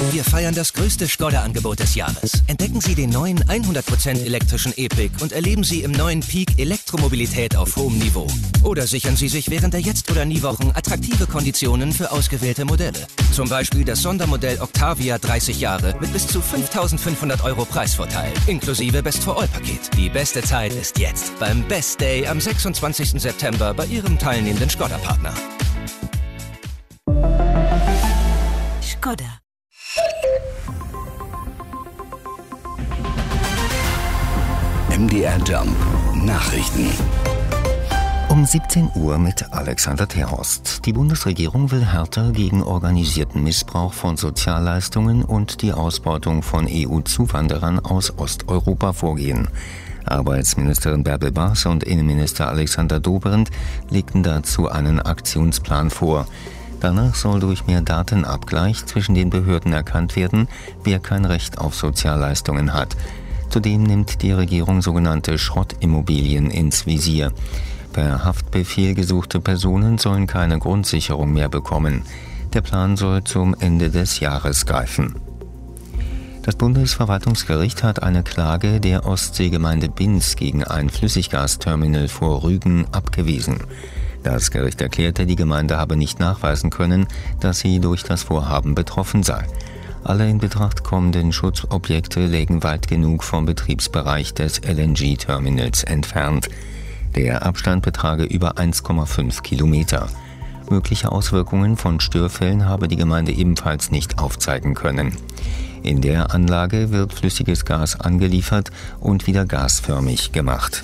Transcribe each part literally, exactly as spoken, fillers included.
Wir feiern das größte Skoda-Angebot des Jahres. Entdecken Sie den neuen hundert Prozent elektrischen E-Pick und erleben Sie im neuen Peak Elektromobilität auf hohem Niveau. Oder sichern Sie sich während der Jetzt- oder Nie-Wochen attraktive Konditionen für ausgewählte Modelle. Zum Beispiel das Sondermodell Octavia dreißig Jahre mit bis zu fünftausendfünfhundert Euro Preisvorteil, inklusive Best-for-All-Paket. Die beste Zeit ist jetzt beim Best Day am sechsundzwanzigsten September bei Ihrem teilnehmenden Skoda-Partner. Skoda. M D R Jump Nachrichten. Um siebzehn Uhr mit Alexander Terhorst. Die Bundesregierung will härter gegen organisierten Missbrauch von Sozialleistungen und die Ausbeutung von E U-Zuwanderern aus Osteuropa vorgehen. Arbeitsministerin Bärbel Baas und Innenminister Alexander Dobrindt legten dazu einen Aktionsplan vor. Danach soll durch mehr Datenabgleich zwischen den Behörden erkannt werden, wer kein Recht auf Sozialleistungen hat. Zudem nimmt die Regierung sogenannte Schrottimmobilien ins Visier. Per Haftbefehl gesuchte Personen sollen keine Grundsicherung mehr bekommen. Der Plan soll zum Ende des Jahres greifen. Das Bundesverwaltungsgericht hat eine Klage der Ostseegemeinde Binz gegen ein Flüssiggasterminal vor Rügen abgewiesen. Das Gericht erklärte, die Gemeinde habe nicht nachweisen können, dass sie durch das Vorhaben betroffen sei. Alle in Betracht kommenden Schutzobjekte lägen weit genug vom Betriebsbereich des L N G-Terminals entfernt. Der Abstand betrage über eins Komma fünf Kilometer. Mögliche Auswirkungen von Störfällen habe die Gemeinde ebenfalls nicht aufzeigen können. In der Anlage wird flüssiges Gas angeliefert und wieder gasförmig gemacht.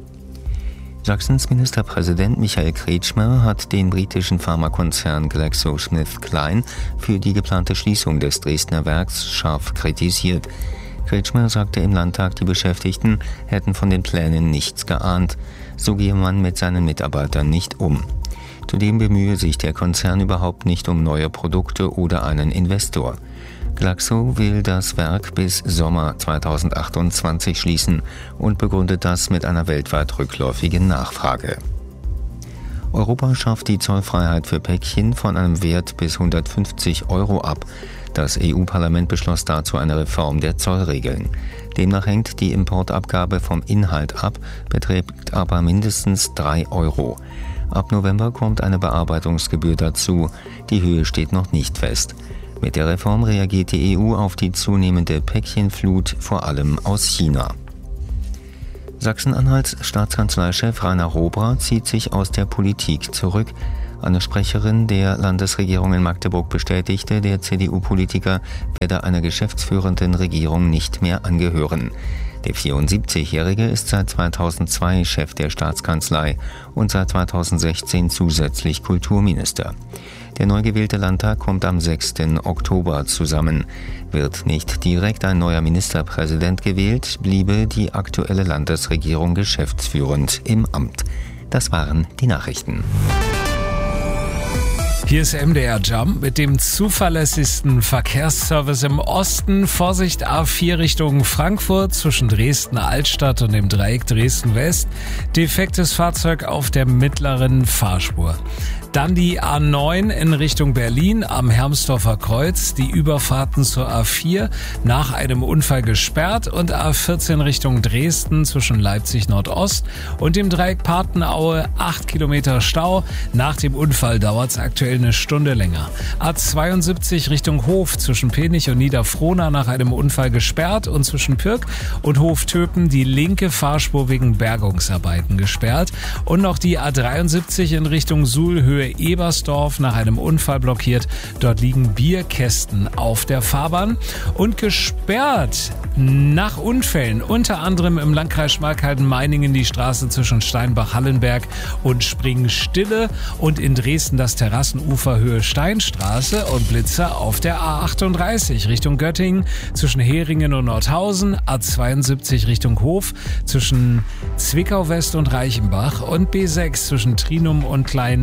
Sachsens Ministerpräsident Michael Kretschmer hat den britischen Pharmakonzern GlaxoSmithKline für die geplante Schließung des Dresdner Werks scharf kritisiert. Kretschmer sagte im Landtag, die Beschäftigten hätten von den Plänen nichts geahnt. So gehe man mit seinen Mitarbeitern nicht um. Zudem bemühe sich der Konzern überhaupt nicht um neue Produkte oder einen Investor. Glaxo will das Werk bis Sommer zweitausendachtundzwanzig schließen und begründet das mit einer weltweit rückläufigen Nachfrage. Europa schafft die Zollfreiheit für Päckchen von einem Wert bis hundertfünfzig Euro ab. Das E U-Parlament beschloss dazu eine Reform der Zollregeln. Demnach hängt die Importabgabe vom Inhalt ab, beträgt aber mindestens drei Euro. Ab November kommt eine Bearbeitungsgebühr dazu. Die Höhe steht noch nicht fest. Mit der Reform reagiert die E U auf die zunehmende Päckchenflut, vor allem aus China. Sachsen-Anhalts Staatskanzleichef Rainer Robra zieht sich aus der Politik zurück. Eine Sprecherin der Landesregierung in Magdeburg bestätigte, der C D U-Politiker werde einer geschäftsführenden Regierung nicht mehr angehören. Der vierundsiebzigjährige ist seit zweitausendzwei Chef der Staatskanzlei und seit zweitausendsechzehn zusätzlich Kulturminister. Der neu gewählte Landtag kommt am sechsten Oktober zusammen. Wird nicht direkt ein neuer Ministerpräsident gewählt, bliebe die aktuelle Landesregierung geschäftsführend im Amt. Das waren die Nachrichten. Hier ist M D R Jump mit dem zuverlässigsten Verkehrsservice im Osten. Vorsicht, A vier Richtung Frankfurt zwischen Dresden-Altstadt und dem Dreieck Dresden-West. Defektes Fahrzeug auf der mittleren Fahrspur. Dann die A neun in Richtung Berlin am Hermsdorfer Kreuz. Die Überfahrten zur A vier nach einem Unfall gesperrt und A vierzehn Richtung Dresden zwischen Leipzig Nordost und dem Dreieck Patenaue. acht Kilometer Stau. Nach dem Unfall dauert es aktuell eine Stunde länger. A zweiundsiebzig Richtung Hof zwischen Penich und Niederfrohna nach einem Unfall gesperrt und zwischen Pirk und Hoftöpen die linke Fahrspur wegen Bergungsarbeiten gesperrt. Und noch die A dreiundsiebzig in Richtung Suhl Höhe Ebersdorf nach einem Unfall blockiert. Dort liegen Bierkästen auf der Fahrbahn und gesperrt nach Unfällen, unter anderem im Landkreis Schmalkalden-Meiningen die Straße zwischen Steinbach-Hallenberg und Springstille und in Dresden das Terrassenufer Höhe Steinstraße und Blitzer auf der A achtunddreißig Richtung Göttingen zwischen Heringen und Nordhausen, A zweiundsiebzig Richtung Hof zwischen Zwickau West und Reichenbach und B sechs zwischen Trinum und Kleinpasch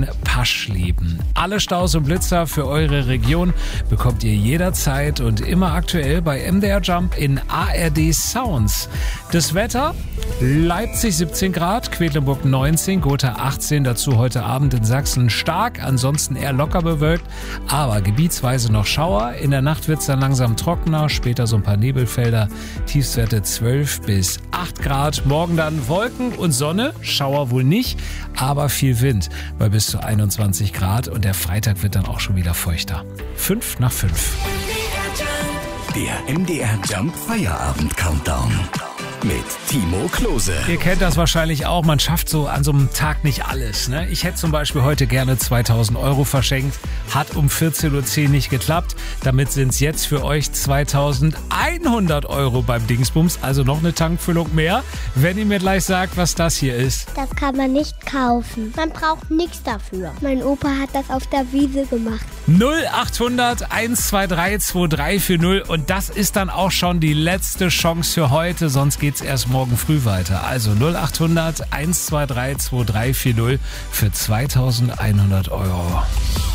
Waschleben. Alle Staus und Blitzer für eure Region bekommt ihr jederzeit und immer aktuell bei M D R Jump in A R D Sounds. Das Wetter: Leipzig siebzehn Grad, Quedlinburg neunzehn, Gotha achtzehn, dazu heute Abend in Sachsen stark, ansonsten eher locker bewölkt, aber gebietsweise noch Schauer. In der Nacht wird es dann langsam trockener, später so ein paar Nebelfelder, Tiefstwerte zwölf bis acht Grad. Morgen dann Wolken und Sonne, Schauer wohl nicht, aber viel Wind bei bis zu einundzwanzig Grad und der Freitag wird dann auch schon wieder feuchter. fünf nach fünf. Der M D R Jump Feierabend Countdown mit Timo Klose. Ihr kennt das wahrscheinlich auch, man schafft so an so einem Tag nicht alles. Ne? Ich hätte zum Beispiel heute gerne zweitausend Euro verschenkt, hat um vierzehn Uhr zehn nicht geklappt. Damit sind es jetzt für euch zweitausendeinhundert Euro beim Dingsbums, also noch eine Tankfüllung mehr. Wenn ihr mir gleich sagt, was das hier ist. Das kann man nicht kaufen. Man braucht nichts dafür. Mein Opa hat das auf der Wiese gemacht. null achthundert eins zwei drei zwei drei vier null und das ist dann auch schon die letzte Chance für heute, sonst geht's erst morgen früh weiter. Also null achthundert eins zwei drei zwei drei vier null für zweitausendeinhundert Euro.